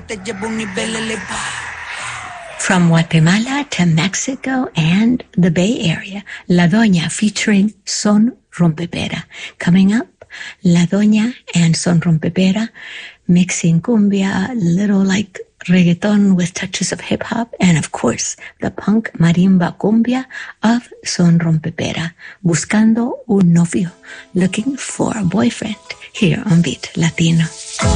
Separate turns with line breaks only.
From Guatemala to Mexico and the Bay Area, La Doña featuring Son Rompepera. Coming up, La Doña and Son Rompepera mixing cumbia, a little like reggaeton with touches of hip-hop, and of course, the punk marimba cumbia of Son Rompepera, Buscando un novio, looking for a boyfriend, here on Beat Latino.